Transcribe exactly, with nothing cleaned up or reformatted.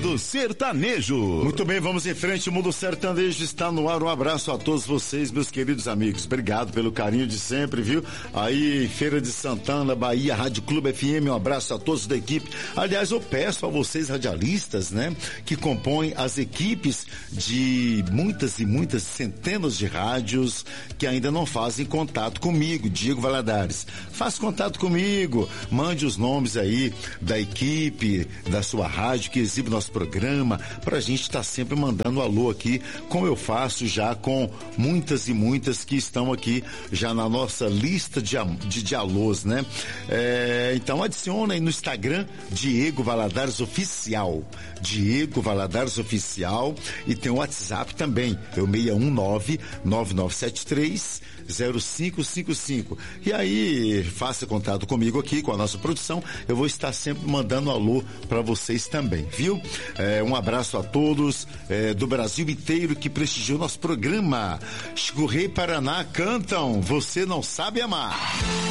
Mundo Sertanejo. Muito bem, vamos em frente. O Mundo Sertanejo está no ar. Um abraço a todos vocês, meus queridos amigos. Obrigado pelo carinho de sempre, viu? Aí, Feira de Santana, Bahia, Rádio Clube F M. Um abraço a todos da equipe. Aliás, eu peço a vocês, radialistas, né, que compõem as equipes de muitas e muitas centenas de rádios que ainda não fazem contato comigo, Diego Valadares. Faça contato comigo, mande os nomes aí da equipe, da sua rádio que exibe nosso programa, pra gente estar tá sempre mandando alô aqui, como eu faço já com muitas e muitas que estão aqui já na nossa lista de, de, de alôs, né? É, então adiciona aí no Instagram Diego Valadares Oficial, Diego Valadares Oficial, e tem o WhatsApp também, é o seis um nove, nove nove sete três, zero cinco cinco cinco. E aí, faça contato comigo aqui, com a nossa produção, eu vou estar sempre mandando alô para vocês também, viu? É, um abraço a todos é, do Brasil inteiro que prestigiou nosso programa. Chico Rei, Paraná cantam Você Não Sabe Amar.